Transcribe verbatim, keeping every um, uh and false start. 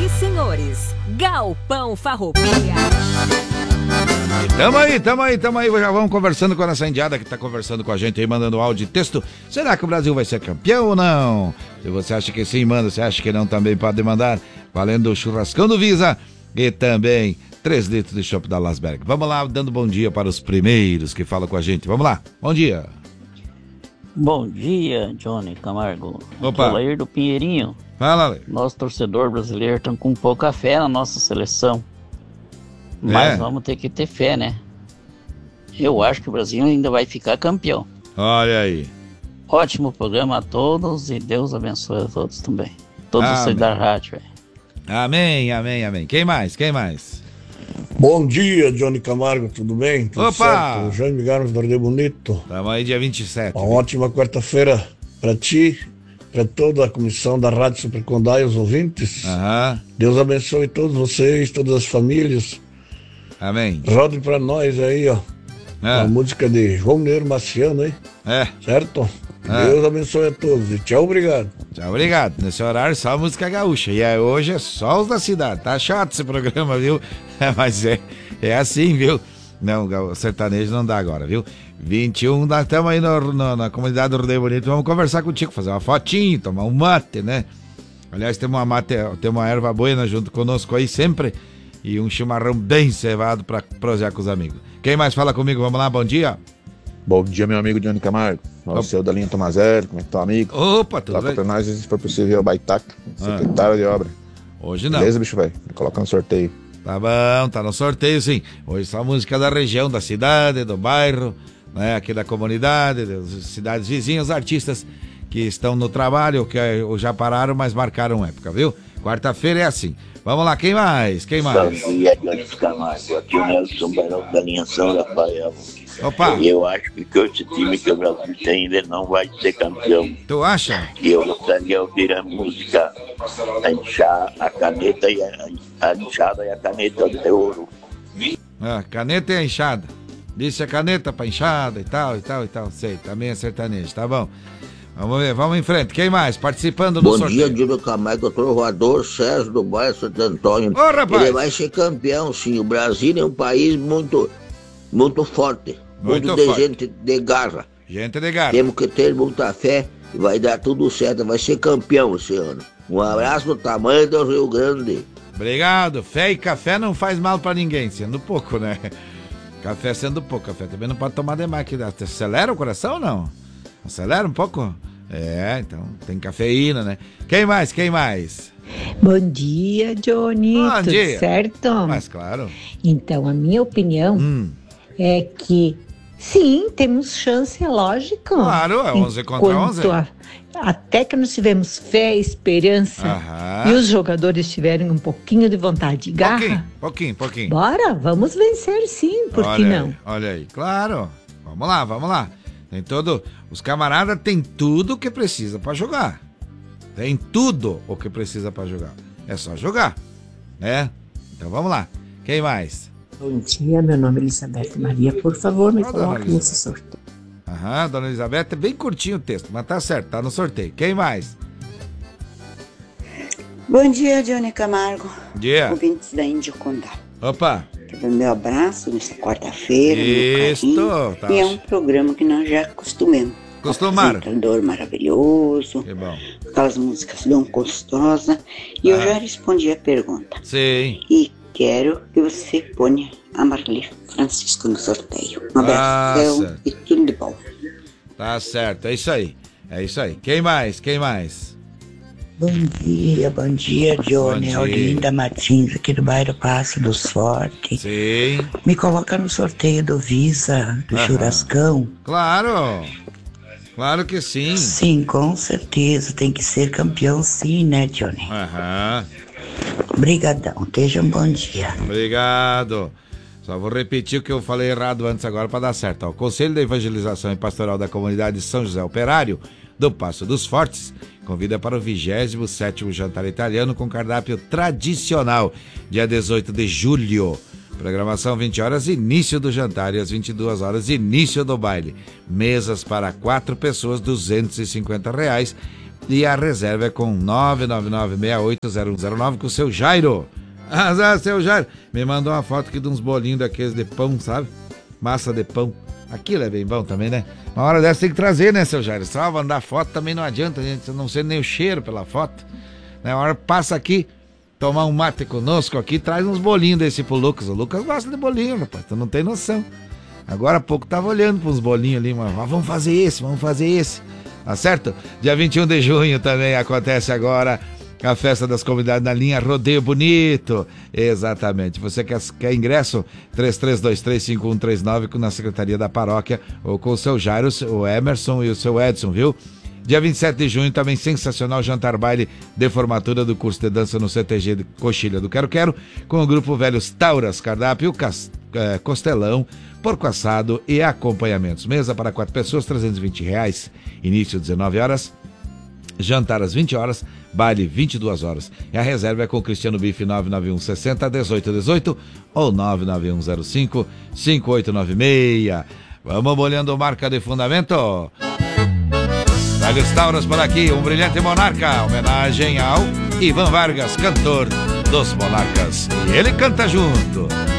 e senhores, Galpão Farroupilha. Tamo aí, tamo aí, tamo aí, já vamos conversando com essa indiada que tá conversando com a gente aí, mandando áudio e texto. Será que o Brasil vai ser campeão ou não? Se você acha que sim, manda. Se acha que não, também pode mandar. Valendo o churrascão do Visa e também três litros de chopp da Lasberg. Vamos lá, dando bom dia para os primeiros que falam com a gente. Vamos lá, bom dia. Bom dia, Johnny Camargo. Opa. Lair do Pinheirinho. Fala, Lair. Nós, torcedor brasileiro, estamos com pouca fé na nossa seleção. Mas É. vamos ter que ter fé, né? Eu acho que o Brasil ainda vai ficar campeão. Olha aí. Ótimo programa a todos e Deus abençoe a todos também. Todos Amém. vocês da rádio, velho. Amém, amém, amém. Quem mais, quem mais? Bom dia, Johnny Camargo, tudo bem? Tudo Opa! certo? Jaime Garros do Arte Bonito. Tamo aí dia vinte e sete. Uma ótima quarta-feira para ti, para toda a comissão da Rádio Super Condá e os ouvintes. Aham. Deus abençoe todos vocês, todas as famílias. Amém. Rode para nós aí, ó. É. A música de João Neiro Marciano aí, É. certo? É. Deus abençoe a todos e tchau, obrigado. Tchau, obrigado. Nesse horário só música gaúcha. E é, hoje é só os da cidade. Tá chato esse programa, viu? É, mas é, é assim, viu? Não, o sertanejo não dá agora, viu? vinte e um, estamos aí no, no, na comunidade do Rodeio Bonito. Vamos conversar contigo, fazer uma fotinho, tomar um mate, né? Aliás, tem uma mate, tem uma erva buena junto conosco aí sempre. E um chimarrão bem cevado pra prosear com os amigos. Quem mais fala comigo? Vamos lá, bom dia. Bom dia, meu amigo Johnny Camargo. O seu da linha Tomazelli, como é que tá, amigo? Opa, tudo Coloca bem? pra nós, se for possível, o Baitaca, secretário de obra. Hoje não. Beleza, bicho, velho? Coloca no sorteio. Tá bom, tá no sorteio sim. Hoje só música da região, da cidade, do bairro, né? Aqui da comunidade, das cidades vizinhas, artistas que estão no trabalho, que ou já pararam, mas marcaram época, viu? Quarta-feira é assim. Vamos lá, quem mais? Quem mais? Bom dia, Johnny Camargo. Aqui é o Nelson Barão da linha São Rafael. Opa. E eu acho que esse time que o Brasil tem ainda não vai ser campeão. Tu acha? E eu gostaria de ouvir a música a enxar, a caneta e a, a enxada e a caneta de ouro. Ah, caneta e a enxada. Disse a caneta pra enxada e tal, e tal, e tal. Sei, também é sertanejo, tá bom. Vamos ver, vamos em frente. Quem mais? Participando do Bom sorteio. dia, Johnny Camargo, o trovador Sérgio do bairro Santo Antônio. Ô, rapaz. Ele vai ser campeão, sim. O Brasil é um país muito, muito forte. Muito Muito, de forte. gente de garra. Gente de garra. Temos que ter muita fé e vai dar tudo certo. Vai ser campeão esse ano. Um abraço do tamanho do Rio Grande. Obrigado. Fé e café não faz mal pra ninguém, sendo pouco, né? Café sendo pouco. Café também não pode tomar demais. Que acelera o coração ou não? Acelera um pouco? É, então tem cafeína, né? Quem mais? Quem mais? Bom dia, Johnny. Bom Tudo dia. certo? Mas claro. Então, a minha opinião Hum. é que sim, temos chance, é lógico. Claro, é onze contra onze. Enquanto a- até que nós tivemos fé, esperança Aham. e os jogadores tiverem um pouquinho de vontade e garra. Pouquinho, pouquinho, pouquinho. Bora, vamos vencer sim, por que Olha não? aí, olha aí, claro. Vamos lá, vamos lá. Tem todo, os camaradas têm tudo o que precisa pra jogar. Tem tudo o que precisa pra jogar. É só jogar, né? Então vamos lá. Quem mais? Bom dia, meu nome é Elizabeth Maria. Por favor, me Ó, dona coloque Elisa. nesse sorteio. Aham, dona Elizabeth, é bem curtinho o texto, mas tá certo, tá no sorteio. Quem mais? Bom dia, Johnny Camargo. Dia. Ouvintes da Índio Condá. Opa. Quero dar meu abraço nesta quarta-feira. meu Isto, carinho. tá. E é um programa que nós já acostumamos. Acostumaram. Apresentador maravilhoso. Que bom. Aquelas músicas bem gostosas. E eu Ah. já respondi a pergunta. Sim. E quero que você ponha a Marli Francisco no sorteio. Um Ah, abração certo. e tudo de bom. Tá certo, é isso aí. É isso aí. Quem mais? Quem mais? Bom dia, bom dia, Johnny. Bom dia. Olinda Martins, aqui do bairro Passo dos Fortes. Sim. Me coloca no sorteio do Visa, do Aham. churrascão. Claro. Claro que sim. Sim, com certeza. Tem que ser campeão sim, né, Johnny? Aham. Obrigadão. Esteja um bom dia. Obrigado. Só vou repetir o que eu falei errado antes agora para dar certo. Ó, o Conselho da Evangelização e Pastoral da Comunidade de São José Operário, do Passo dos Fortes, convida para o vigésimo sétimo jantar italiano com cardápio tradicional, dia dezoito de julho. Programação vinte horas, início do jantar, e às vinte e duas horas, início do baile. Mesas para quatro pessoas, duzentos e cinquenta reais. E a reserva é com nove nove nove seis oito zero um zero nove com o seu Jairo. Ah, seu Jairo, me mandou uma foto aqui de uns bolinhos daqueles de pão, sabe? Massa de pão. Aquilo é bem bom também, né? Uma hora dessa tem que trazer, né, seu Jairo? Só mandar foto também não adianta, gente, não sei nem o cheiro pela foto. Né? Uma hora passa aqui, tomar um mate conosco aqui, traz uns bolinhos desse pro Lucas. O Lucas gosta de bolinho, rapaz, tu não tem noção. Agora há pouco tava olhando para uns bolinhos ali, mas vamos fazer esse, vamos fazer esse. Tá certo? Dia vinte e um de junho também acontece agora a festa das comunidades na linha Rodeio Bonito. Exatamente. Você quer, quer ingresso? três três dois três cinco um três nove na Secretaria da Paróquia ou com o seu Jairo, o Emerson e o seu Edson, viu? Dia vinte e sete de junho também sensacional jantar baile de formatura do curso de dança no C T G de Coxilha do Quero Quero com o grupo Velhos Tauras, cardápio, cas, é, costelão, porco assado e acompanhamentos. Mesa para quatro pessoas, trezentos e vinte reais. Início dezenove horas. Jantar às vinte horas, baile vinte e duas horas. E a reserva é com o Cristiano Bife nove nove um seis zero, dezoito dezoito ou nove nove um zero cinco, cinco oito nove seis. Vamos molhando marca de fundamento. Velhos Tauras por aqui, um brilhante monarca. Homenagem ao Ivan Vargas, cantor dos Monarcas. E ele canta junto.